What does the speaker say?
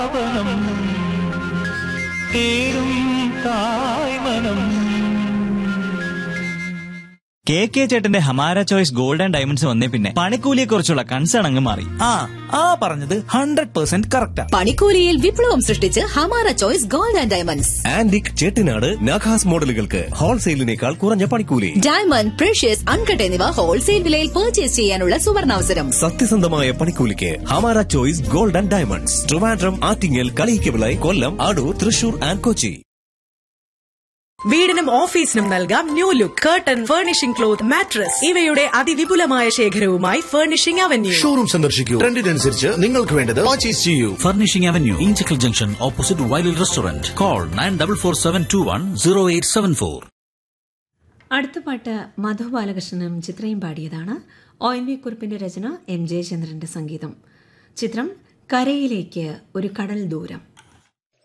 തേടും തായ്മനം. കെ ചേട്ടന്റെ Hamara choice gold and diamonds വന്നേ പിന്നെ പണിക്കൂലിയെ കുറിച്ചുള്ള കൺസേൺ അങ്ങ് മാറി. പറഞ്ഞത് 100% കറക്റ്റാ. പണിക്കൂലിയിൽ വിപ്ലവം സൃഷ്ടിച്ച് Hamara choice gold and diamonds. Antique Chettinad നഖാസ് മോഡലുകൾക്ക് ഹോൾസെയിലിനേക്കാൾ കുറഞ്ഞ പണിക്കൂലി. ഡയമണ്ട്, പ്രഷ്യസ്, അൺകട്ട് എന്നിവ ഹോൾസെയിൽ വിലയിൽ പർച്ചേസ് ചെയ്യാനുള്ള സുവർണാവസരം. സത്യസന്ധമായ പണിക്കൂലിക്ക് Hamara choice gold and diamonds. Trivandrum, Attingal, Kaliyikkavila, Kollam, Adoor, Thrissur and Kochi. വീടിനും ഓഫീസിനും നൽകാം new look. Curtain, furnishing cloth, mattress ഇവയുടെ അതിവിപുലമായ ശേഖരവുമായി ഫർണിഷിംഗ് അവന്യൂ ഷോറൂം സന്ദർശിക്കൂ. ട്രെൻഡിനനുസരിച്ച് നിങ്ങൾക്ക് വേണ്ടത് പർച്ചേസ് ചെയ്യൂ. Furnishing avenue, Inchakkal junction, opposite വൈലിൽ restaurant. Call 9447210874. അടുത്ത പാട്ട് മധു ബാലകൃഷ്ണനും ചിത്രയും പാടിയതാണ്. ONV കുറുപ്പിന്റെ രചന, M ജയചന്ദ്രന്റെ സംഗീതം. ചിത്രം കരയിലേക്ക് ഒരു കടൽ ദൂരം.